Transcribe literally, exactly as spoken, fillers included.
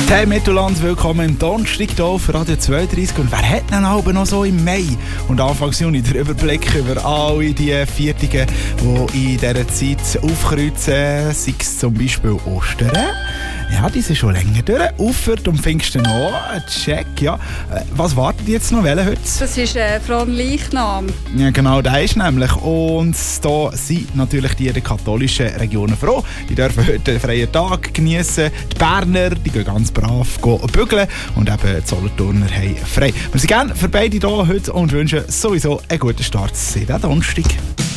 Hey Mittelland, willkommen im Donnerstag hier auf Radio zweiunddreißig. Und wer hat denn aber noch so im Mai und Anfang Juni den Überblick über alle die Viertige, die in dieser Zeit aufkreuzen, sei es zum Beispiel Ostern? Ja, die sind schon länger durch. Auffahrt um Pfingsten noch. Check, ja. Was wartet jetzt noch? Welche heute? Das ist äh, Fronleichnam. Ja, genau, der ist nämlich. Und da sind natürlich die der katholischen Regionen froh. Die dürfen heute einen freien Tag genießen. Die Berner, die gehen ganz brav bügeln. Und eben die Solothurner haben frei. Wir sind gerne für beide hier heute und wünschen sowieso einen guten Start in den Donnerstag.